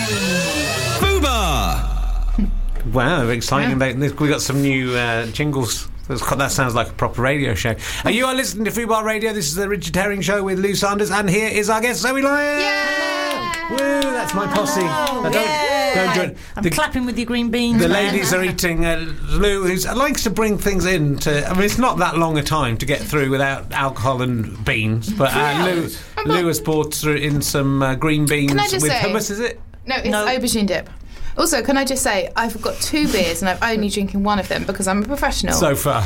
Fubar! Wow, exciting about this. We got some new jingles. That sounds like a proper radio show. You are listening to Fubar Radio. This is the Richard Herring Show with Lou Sanders, and here is our guest, Zoe Lyon. Yeah! Woo, that's my posse. Don't join. I'm clapping with your green beans. The ladies are eating. Lou likes to bring things in. I mean, it's not that long a time to get through without alcohol and beans. But Lou has brought in some green beans with hummus. Is it? No, it's aubergine dip. Also, can I just say, I've got 2 beers and I'm only drinking one of them because I'm a professional. So far.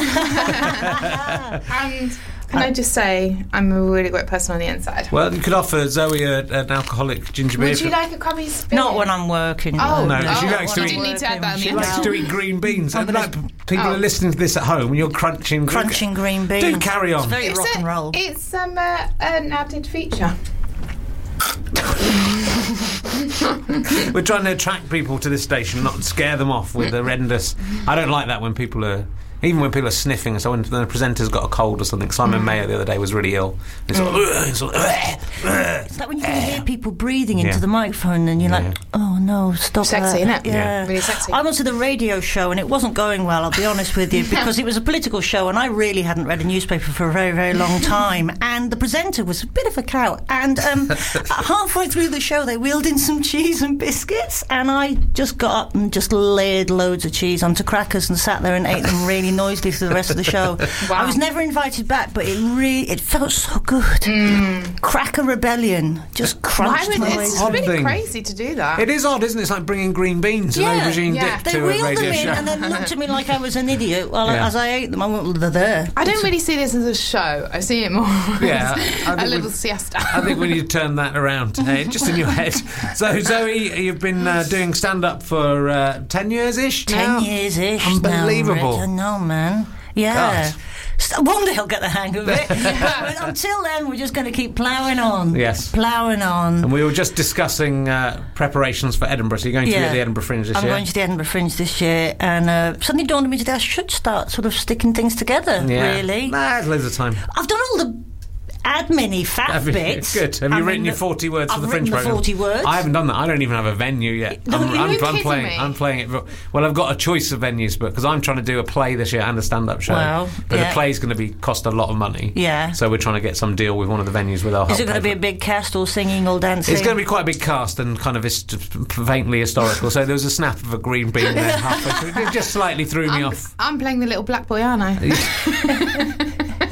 And can I just say, I'm a really great person on the inside. Well, you could offer Zoe an alcoholic ginger beer. Would you like a crummy beer? Not when I'm working. Oh, no. She likes to eat. You need to add that She likes to eat green beans. People are listening to this at home and you're crunching green beans. Do carry on. It's very rock and roll. It's an added feature. We're trying to attract people to this station, not scare them off with horrendous. I don't like that when people are sniffing. So when the presenter's got a cold or something. Simon Mayer the other day was really ill. It's like when you can hear people breathing into the microphone and you're like, oh no, stop sexy, that. Isn't it? Yeah. Really sexy. I went to the radio show and it wasn't going well, I'll be honest with you, because it was a political show and I really hadn't read a newspaper for a very, very long time, and the presenter was a bit of a cow, and halfway through the show they wheeled in some cheese and biscuits and I just got up and just layered loads of cheese onto crackers and sat there and ate them really noisily for the rest of the show. Wow. I was never invited back, but it felt so good. Cracker rebellion, just crunched my way. It's really crazy to do that. It is odd, isn't it? It's like bringing green beans and aubergine dip to a radio show. They wheeled them in and then looked at me like I was an idiot. Well, as I ate them, I went, well, they're there. I don't really see this as a show. I see it more as a little siesta. I think we need to turn that around, just in your head. So, Zoe, you've been doing stand-up for 10 years-ish now? 10 years-ish. Unbelievable. I know, man. Yeah. God. I wonder he'll get the hang of it. But until then, we're just going to keep ploughing on. Yes. Ploughing on. And we were just discussing preparations for Edinburgh. So you're going to be at the Edinburgh Fringe this year? I'm going to the Edinburgh Fringe this year. And suddenly dawned on me today I should start sort of sticking things together, really. Nah, there's loads of time. I've done all the admin-y fat bits. Good. Have you written your 40 words for the Fringe programme? I've written the 40 words. I haven't done that. I don't even have a venue yet. I'm playing it. Well, I've got a choice of venues, but because I'm trying to do a play this year and a stand-up show. Well, but the play's going to cost a lot of money. Yeah. So we're trying to get some deal with one of the venues with our help. Is it going to be a big cast, all singing, all dancing? It's going to be quite a big cast and kind of faintly historical. So there was a snap of a green bean there halfway through. It just slightly threw me off. I'm playing the little black boy, aren't I?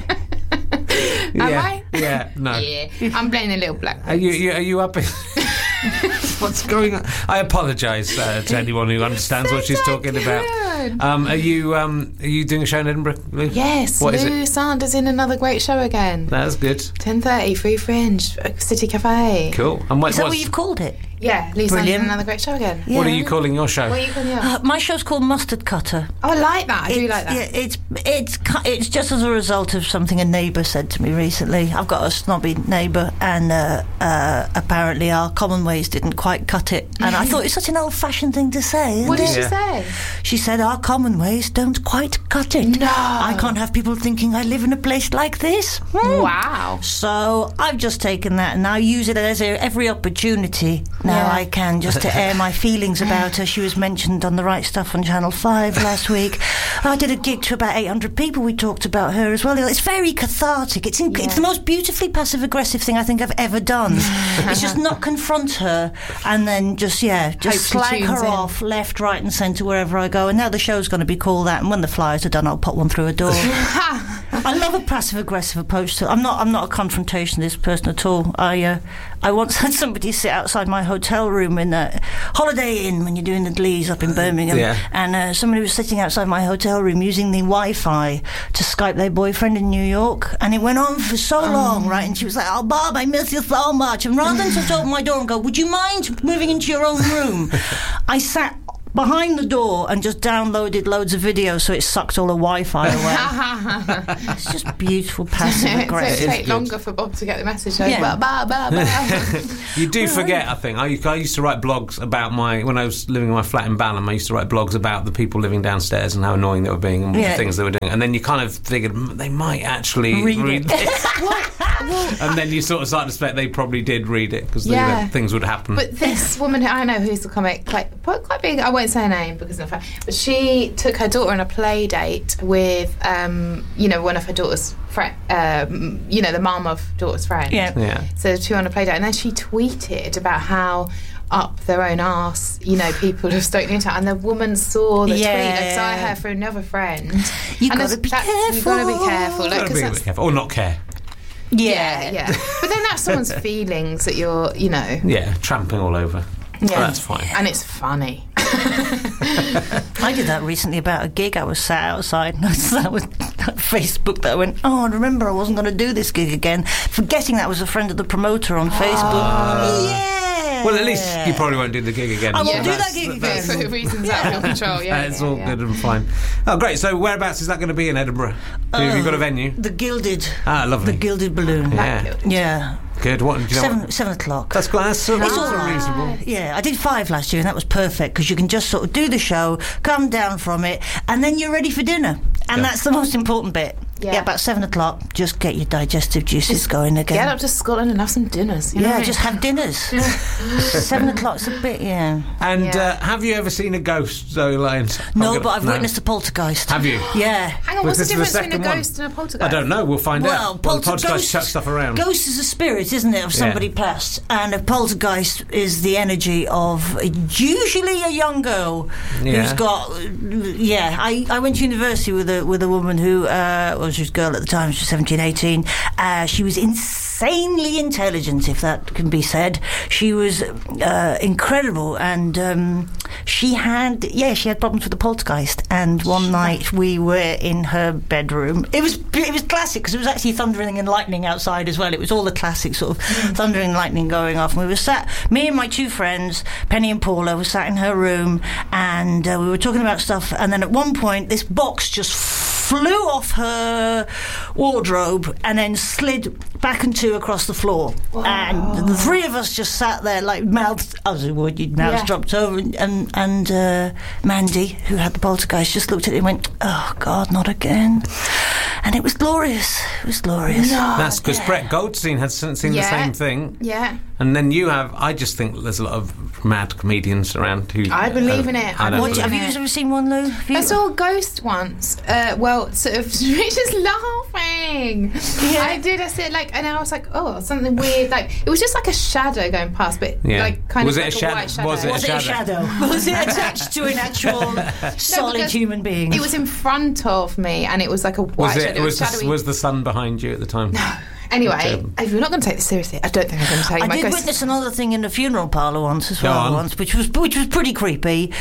Am I? Yeah, no. Yeah, I'm playing the little black boy. Are you up in... What's going on? I apologise to anyone who understands what she's talking about. Are you doing a show in Edinburgh, Lou? Yes, Lou Sanders in another great show again. That's good. 10:30, Free Fringe, City Cafe. Cool. And is that what you've called it? Yeah, Lou Sanders in another great show again. Yeah. What are you calling your show? What are you calling yours? My show's called Mustard Cutter. Oh, I like that. I do like that. Yeah, it's just as a result of something a neighbour said to me recently. I've got a snobby neighbour, and apparently our common ways didn't quite cut it. And I thought it's such an old-fashioned thing to say. What did she say? She said our common ways don't quite cut it. No. I can't have people thinking I live in a place like this. Wow. So I've just taken that and now use it as every opportunity now I can just to air my feelings about her. She was mentioned on The Right Stuff on Channel 5 last week. I did a gig to about 800 people. We talked about her as well. It's very cathartic. It's the most beautifully passive-aggressive thing I think I've ever done. It's just not confront her and then just slag her off left, right and centre wherever I go. And now the show's going to be called that, and when the flyers are done I'll pop one through a door. I love a passive-aggressive approach to it. I'm not a confrontationist person at all. I once had somebody sit outside my hotel room in a Holiday Inn when you're doing the Glees up in Birmingham, and somebody was sitting outside my hotel room using the Wi-Fi to Skype their boyfriend in New York, and it went on for so long, right? And she was like, "Oh, Bob, I miss you so much." And rather than just open my door and go, "Would you mind moving into your own room?" I sat behind the door and just downloaded loads of videos so it sucked all the Wi-Fi away. It's just beautiful passive aggressive. So it take longer for Bob to get the message over. You do forget, I think. I used to write blogs about when I was living in my flat in Balham, I used to write blogs about the people living downstairs and how annoying they were being and the things they were doing. And then you kind of figured they might actually read this. And then you sort of started to suspect they probably did read it because things would happen. But this woman, I know who's the comic, quite big, I won't say her name because of the fact, but she took her daughter on a play date with, one of her daughter's friend, the mum of daughter's friend. Yeah. So the two on a play date, and then she tweeted about how up their own arse, people have stoked into it, and the woman saw the tweet. Because I heard from another friend. You've got to be careful. You've got to be careful. You've got to be a bit careful, or not care. Yeah. But then that's someone's feelings that you're, Yeah, tramping all over. Yeah. Well, that's fine. And it's funny. I did that recently about a gig. I was sat outside and I saw that with Facebook that I went, I remember I wasn't going to do this gig again, forgetting that was a friend of the promoter on Facebook. Yeah. Well, at least you probably won't do the gig again. I won't do that gig again. For reasons out of your control, It's all good and fine. Oh, great. So whereabouts is that going to be in Edinburgh? Have you got a venue? The Gilded. Lovely. The Gilded Balloon. Yeah. Good. What? 7 o'clock. That's reasonable. Yeah, I did 5 last year, and that was perfect because you can just sort of do the show, come down from it, and then you're ready for dinner, and that's the most important bit. Yeah, about 7 o'clock, just get your digestive juices going again. Get up to Scotland and have some dinners. Just have dinners. 7 o'clock's a bit, And have you ever seen a ghost, Zoe Lyons? No, but I've witnessed a poltergeist. Have you? Yeah. Hang on, what's the difference between a ghost and a poltergeist? I don't know, we'll find out. Well, the poltergeist chucks stuff around. Ghost is a spirit, isn't it, of somebody passed. And a poltergeist is the energy of usually a young girl who's got... I went to university with a woman who... she was a girl at the time, she was 17, 18. She was insanely intelligent, if that can be said. She was incredible, and she had problems with the poltergeist. And one night we were in her bedroom. It was classic because it was actually thundering and lightning outside as well. It was all the classic sort of thundering and lightning going off. And we were sat, me and my 2 friends, Penny and Paula, were sat in her room, and we were talking about stuff. And then at one point, this box just flew off her wardrobe and then slid back and 2 across the floor. Wow. And the 3 of us just sat there like mouths, as it would, you'd mouths dropped over, and Mandy, who had the poltergeist, just looked at it and went, oh God, not again. And it was glorious. It was glorious. No, that's because Brett Goldstein had seen the same thing. Yeah. And then you have... I just think there's a lot of mad comedians around who... I believe in it. Have you ever seen one, Lou? I saw a ghost once. Sort of... just laughing. Yeah. I did. I said, and I was like, oh, something weird. It was just like a shadow going past, but kind was of it like a white shadow. Was it a shadow? Was it attached to an actual solid human being? It was in front of me, and it was like a white shadow. Was the sun behind you at the time? No. Anyway, if you're not going to take this seriously, I don't think I'm going to take my ghost. I did witness another thing in a funeral parlour once as well, which was pretty creepy.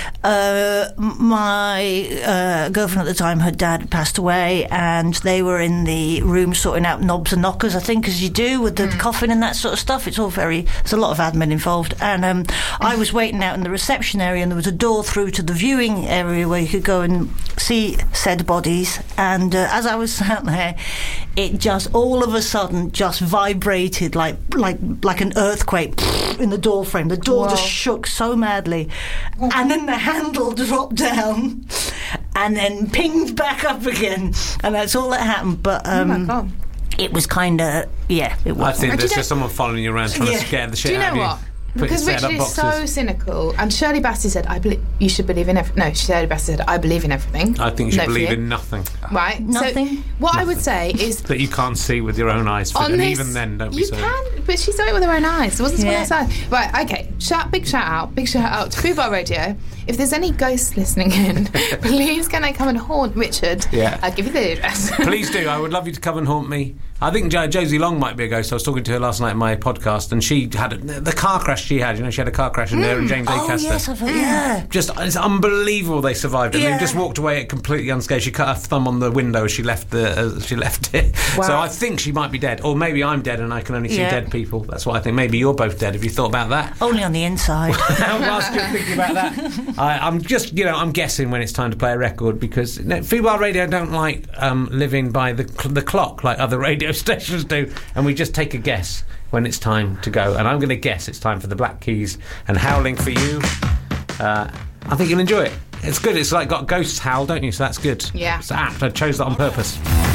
My girlfriend at the time, her dad had passed away, and they were in the room sorting out knobs and knockers, I think, as you do with the coffin and that sort of stuff. It's all there's a lot of admin involved. And I was waiting out in the reception area, and there was a door through to the viewing area where you could go and see said bodies. And as I was sat there, it just all of a sudden just vibrated like an earthquake in the door frame. The door just shook so madly, and then the handle dropped down and then pinged back up again, and that's all that happened. But oh my God. It was kind of it was. I think there's just someone following you around trying to scare the shit out of you. Do you know what? Because Richard is so cynical, and Shirley Bassey said, you should believe in everything. No, Shirley Bassey said, I believe in everything. I think you should believe in nothing. Right? Nothing? So what I would say is... that you can't see with your own eyes. And even then, don't be so... You can, but she saw it with her own eyes. It wasn't someone else's. Right, okay. Big shout out to Fubar Radio. If there's any ghosts listening in, please can I come and haunt Richard? Yeah. I'll give you the address. Please do. I would love you to come and haunt me. I think Josie Long might be a ghost. I was talking to her last night in my podcast, and she had the car crash she had. You know, she had a car crash in there, and James Acaster. Oh, yes, I've heard, yeah. Just, it's unbelievable they survived it. Yeah. They just walked away completely unscathed. She cut her thumb on the window as she left it. Wow. So I think she might be dead. Or maybe I'm dead and I can only see dead people. That's what I think. Maybe you're both dead. Have you thought about that? Only on the inside. Whilst you're thinking about that, I'm just, I'm guessing when it's time to play a record, because female radio don't like living by the clock like other radio stations do, and we just take a guess when it's time to go. And I'm going to guess it's time for the Black Keys and Howling for You. I think you'll enjoy it. It's good. It's like got ghosts howl, don't you? So that's good. Yeah. It's apt. I chose that on purpose.